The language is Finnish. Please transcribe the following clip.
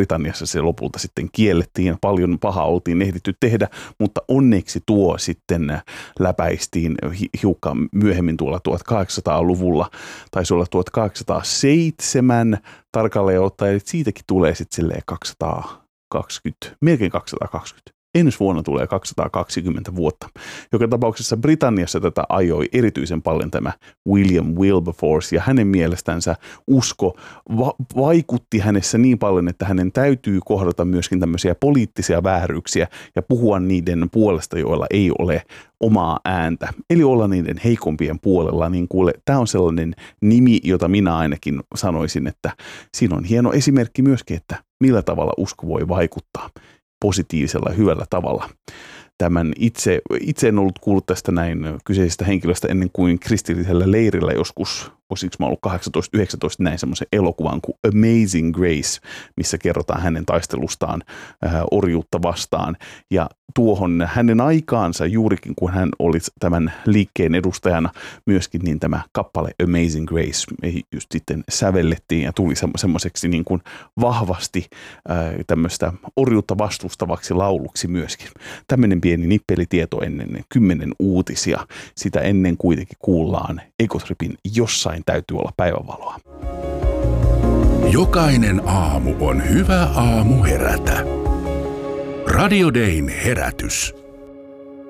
Britanniassa se lopulta sitten kiellettiin. Paljon pahaa oltiin ehditty tehdä, mutta onneksi tuo sitten läpäistiin hiukan myöhemmin tuolla 1800-luvulla. Taisi olla 1807 tarkalleen ottaen, eli siitäkin tulee sitten silleen 220, melkein 220. Ensi vuonna tulee 220 vuotta. Joka tapauksessa Britanniassa tätä ajoi erityisen paljon tämä William Wilberforce, ja hänen mielestänsä usko vaikutti hänessä niin paljon, että hänen täytyy kohdata myöskin tämmöisiä poliittisia vääryyksiä ja puhua niiden puolesta, joilla ei ole omaa ääntä, eli olla niiden heikompien puolella. Niin kuule, tämä on sellainen nimi, jota minä ainakin sanoisin, että siinä on hieno esimerkki myöskin, että millä tavalla usko voi vaikuttaa positiivisella ja hyvällä tavalla. Tämän itse en ollut kuullut tästä näin kyseisestä henkilöstä ennen kuin kristillisellä leirillä joskus, olisiko mä ollut 18-19, näin semmoisen elokuvan kuin Amazing Grace, missä kerrotaan hänen taistelustaan orjuutta vastaan. Ja tuohon hänen aikaansa, juurikin kun hän oli tämän liikkeen edustajana myöskin, niin tämä kappale Amazing Grace just sitten sävellettiin ja tuli semmoiseksi niin kuin vahvasti tämmöistä orjuutta vastustavaksi lauluksi myöskin. Tämmöinen pieni nippelitieto ennen 10 uutisia. Sitä ennen kuitenkin kuullaan Egotripin Jossain täytyy olla päivänvaloa. Jokainen aamu on hyvä aamu herätä. Radio Dayn herätys.